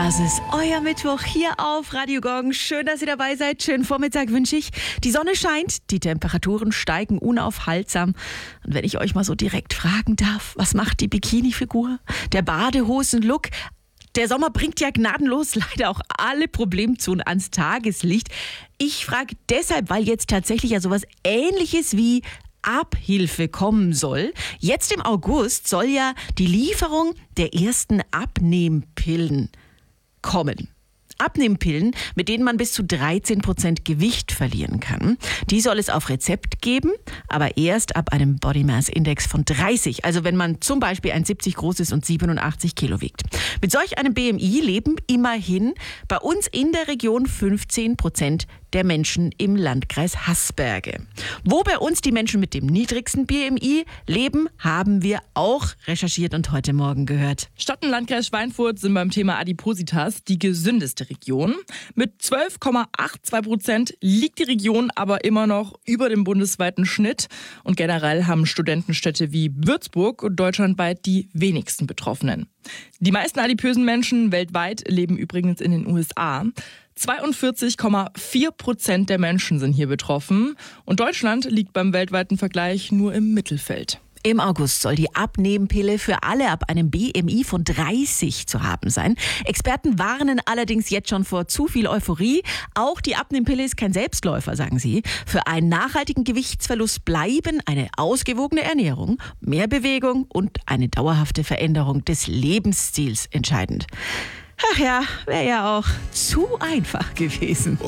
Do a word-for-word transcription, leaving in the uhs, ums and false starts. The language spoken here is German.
Das ist euer Mittwoch hier auf Radio Gong. Schön, dass ihr dabei seid. Schönen Vormittag wünsche ich. Die Sonne scheint, die Temperaturen steigen unaufhaltsam. Und wenn ich euch mal so direkt fragen darf, was macht die Bikini-Figur? Der Badehosen-Look? Der Sommer bringt ja gnadenlos leider auch alle Problemzonen ans Tageslicht. Ich frage deshalb, weil jetzt tatsächlich ja sowas Ähnliches wie Abhilfe kommen soll. Jetzt im August soll ja die Lieferung der ersten Abnehmpillen kommen. Abnehmpillen, mit denen man bis zu dreizehn Prozent Gewicht verlieren kann. Die soll es auf Rezept geben, aber erst ab einem Body Mass Index von dreißig. Also wenn man zum Beispiel eins Komma siebzig groß ist und siebenundachtzig Kilo wiegt. Mit solch einem B M I leben immerhin bei uns in der Region fünfzehn Prozent der Menschen im Landkreis Haßberge. Wo bei uns die Menschen mit dem niedrigsten B M I leben, haben wir auch recherchiert und heute Morgen gehört. Stadt und Landkreis Schweinfurt sind beim Thema Adipositas die gesündeste Region. Mit zwölf Komma zweiundachtzig Prozent liegt die Region aber immer noch über dem bundesweiten Schnitt. Und generell haben Studentenstädte wie Würzburg deutschlandweit die wenigsten Betroffenen. Die meisten adipösen Menschen weltweit leben übrigens in den U S A. zweiundvierzig Komma vier Prozent der Menschen sind hier betroffen und Deutschland liegt beim weltweiten Vergleich nur im Mittelfeld. Im August soll die Abnehmpille für alle ab einem B M I von dreißig zu haben sein. Experten warnen allerdings jetzt schon vor zu viel Euphorie. Auch die Abnehmpille ist kein Selbstläufer, sagen sie. Für einen nachhaltigen Gewichtsverlust bleiben eine ausgewogene Ernährung, mehr Bewegung und eine dauerhafte Veränderung des Lebensstils entscheidend. Ach ja, wäre ja auch zu einfach gewesen.